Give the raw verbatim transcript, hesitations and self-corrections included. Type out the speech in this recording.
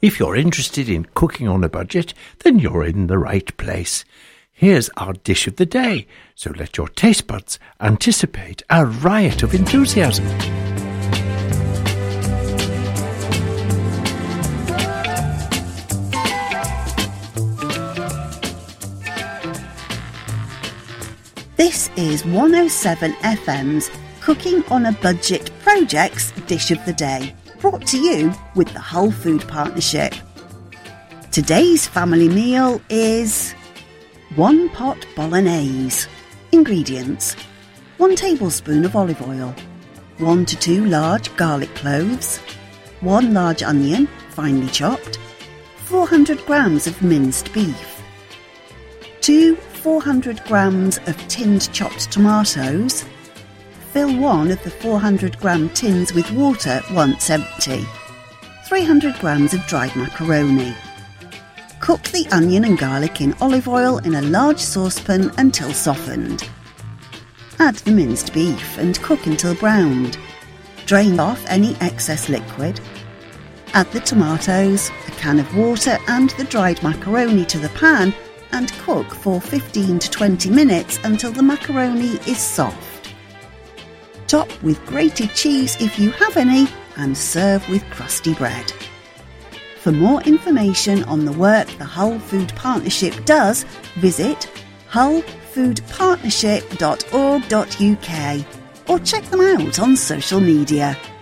If you're interested in cooking on a budget, then you're in the right place. Here's our dish of the day, so let your taste buds anticipate a riot of enthusiasm. This is one oh seven F M's Cooking on a Budget Project's Dish of the Day, brought to you with the Hull Food Partnership. Today's family meal is one pot bolognese. Ingredients: one tablespoon of olive oil, one to two large garlic cloves, one large onion, finely chopped, four hundred grams of minced beef, two four hundred grams of tinned chopped tomatoes. Fill one of the four hundred gram tins with water once empty. three hundred grams of dried macaroni. Cook the onion and garlic in olive oil in a large saucepan until softened. Add the minced beef and cook until browned. Drain off any excess liquid. Add the tomatoes, a can of water and the dried macaroni to the pan and cook for fifteen to twenty minutes until the macaroni is soft. Top with grated cheese if you have any and serve with crusty bread. For more information on the work the Hull Food Partnership does, visit hull food partnership dot org dot U K or check them out on social media.